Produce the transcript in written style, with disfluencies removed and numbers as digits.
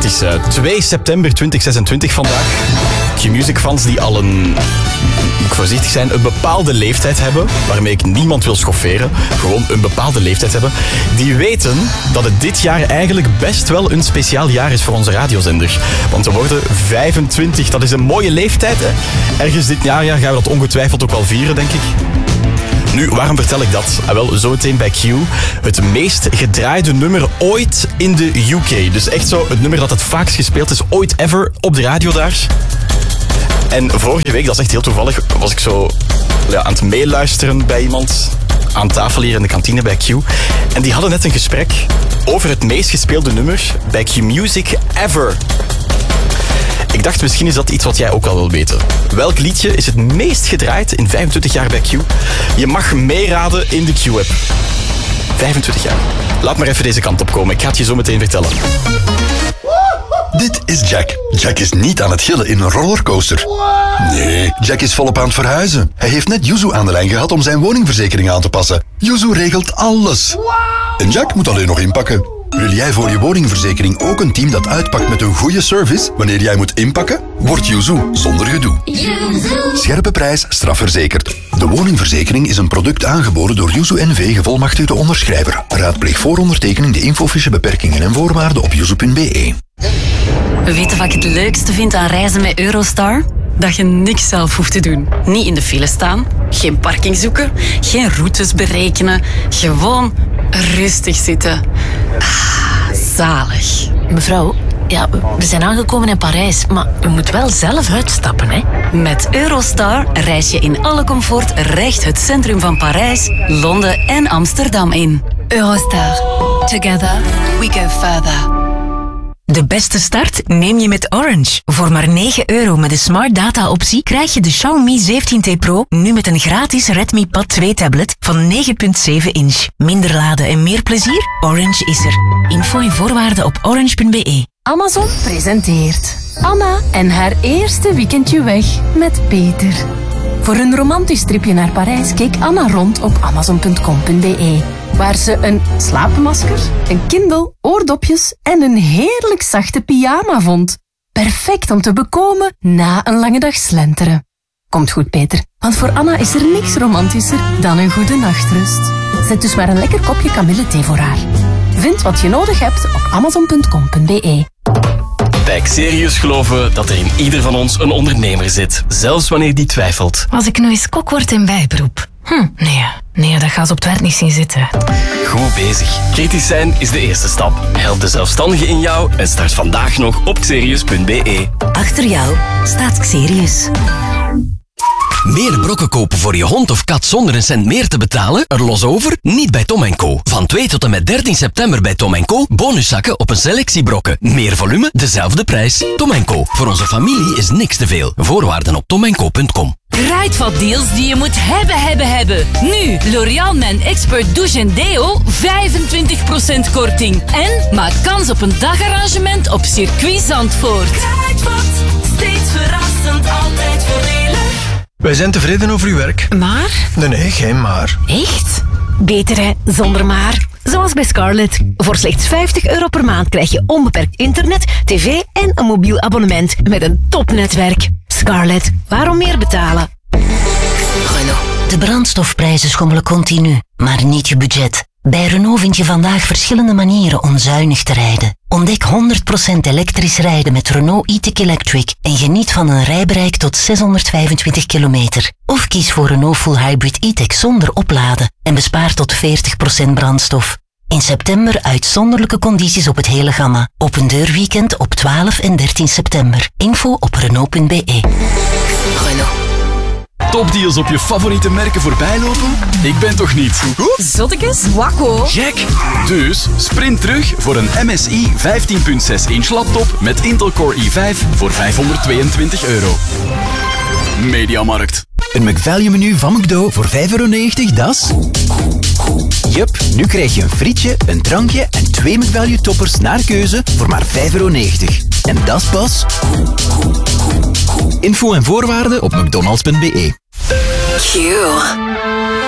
is 2 september 2026 vandaag. Q-Music-fans die al moet ik voorzichtig zijn, een bepaalde leeftijd hebben, waarmee ik niemand wil schofferen, gewoon een bepaalde leeftijd hebben, die weten dat het dit jaar eigenlijk best wel een speciaal jaar is voor onze radiozender. Want we worden 25, dat is een mooie leeftijd. Hè? Ergens dit jaar gaan we dat ongetwijfeld ook wel vieren, denk ik. Nu, waarom vertel ik dat? Wel, zometeen bij Q. Het meest gedraaide nummer ooit in de UK. Dus echt zo het nummer dat het vaakst gespeeld is ooit ever op de radio daar. En vorige week, dat is echt heel toevallig, was ik zo aan het meeluisteren bij iemand aan tafel hier in de kantine bij Q. En die hadden net een gesprek over het meest gespeelde nummer bij Q Music ever. Ik dacht, misschien is dat iets wat jij ook al wil weten. Welk liedje is het meest gedraaid in 25 jaar bij Q? Je mag meeraden in de Q-app. 25 jaar. Laat maar even deze kant op komen. Ik ga het je zo meteen vertellen. Dit is Jack. Jack is niet aan het gillen in een rollercoaster. Nee, Jack is volop aan het verhuizen. Hij heeft net Yuzu aan de lijn gehad om zijn woningverzekering aan te passen. Yuzu regelt alles. En Jack moet alleen nog inpakken. Wil jij voor je woningverzekering ook een team dat uitpakt met een goede service wanneer jij moet inpakken? Word Yuzu zonder gedoe. Scherpe prijs, strafverzekerd. De woningverzekering is een product aangeboden door Yuzu NV gevolmachtigde onderschrijver. Raadpleeg voor ondertekening de infofiche beperkingen en voorwaarden op yuzu.be. Weet je wat ik het leukste vind aan reizen met Eurostar? Dat je niks zelf hoeft te doen. Niet in de file staan, geen parking zoeken, geen routes berekenen. Gewoon rustig zitten. Zalig. Mevrouw, ja, we zijn aangekomen in Parijs, maar u moet wel zelf uitstappen, hè? Met Eurostar reis je in alle comfort recht het centrum van Parijs, Londen en Amsterdam in. Eurostar. Together we go further. De beste start neem je met Orange. Voor maar €9 met de Smart Data optie krijg je de Xiaomi 17T Pro nu met een gratis Redmi Pad 2 tablet van 9,7 inch. Minder laden en meer plezier? Orange is er. Info en voorwaarden op orange.be. Amazon presenteert Anna en haar eerste weekendje weg met Peter. Voor een romantisch tripje naar Parijs keek Anna rond op amazon.com.be, waar ze een slaapmasker, een Kindle, oordopjes en een heerlijk zachte pyjama vond. Perfect om te bekomen na een lange dag slenteren. Komt goed, Peter, want voor Anna is er niks romantischer dan een goede nachtrust. Zet dus maar een lekker kopje kamillethee voor haar. Vind wat je nodig hebt op amazon.com.be. Bij Xerius geloven dat er in ieder van ons een ondernemer zit, zelfs wanneer die twijfelt. Als ik nu eens kok word in bijberoep. Nee, dat gaat ze op het werk niet zien zitten. Goed bezig. Kritisch zijn is de eerste stap. Help de zelfstandige in jou en start vandaag nog op xerius.be. Achter jou staat Xerius. Meer brokken kopen voor je hond of kat zonder een cent meer te betalen? Er los over? Niet bij Tom & Co. Van 2 tot en met 13 september bij Tom & Co. Bonuszakken op een selectie brokken. Meer volume, dezelfde prijs. Tom & Co. Voor onze familie is niks te veel. Voorwaarden op tomandco.com. Kruidvat deals die je moet hebben. Nu, L'Oréal Men Expert Douche en Deo, 25% korting. En maak kans op een dagarrangement op Circuit Zandvoort. Kruidvat, steeds verrassend, altijd voordelig. Wij zijn tevreden over uw werk. Maar? Nee, geen maar. Echt? Beter hè, zonder maar. Zoals bij Scarlett. Voor slechts €50 per maand krijg je onbeperkt internet, tv en een mobiel abonnement met een topnetwerk. Scarlett, waarom meer betalen? Renault. De brandstofprijzen schommelen continu, maar niet je budget. Bij Renault vind je vandaag verschillende manieren om zuinig te rijden. Ontdek 100% elektrisch rijden met Renault e-tech Electric en geniet van een rijbereik tot 625 kilometer. Of kies voor Renault Full Hybrid e-tech zonder opladen en bespaar tot 40% brandstof. In september uitzonderlijke condities op het hele gamma. Open deurweekend op 12 en 13 september. Info op Renault.be. Renault. Topdeals op je favoriete merken voorbijlopen? Ik ben toch niet Zottekes, wakko. gek? Dus sprint terug voor een MSI 15.6 inch laptop met Intel Core i5 voor €522. Mediamarkt. Een McValue-menu van McDo voor €5,90, dat is... Jup, nu krijg je een frietje, een drankje en 2 McValue-toppers naar keuze voor maar €5,90. En dat is pas... Info en voorwaarden op mcdonalds.be.